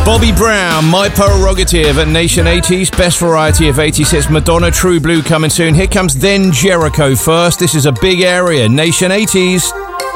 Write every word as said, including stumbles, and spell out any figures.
Bobby Brown, My Prerogative at Nation eighties. Best variety of eighties hits. Madonna, True Blue coming soon. Here comes Then Jericho first. This is a big area. Nation eighties.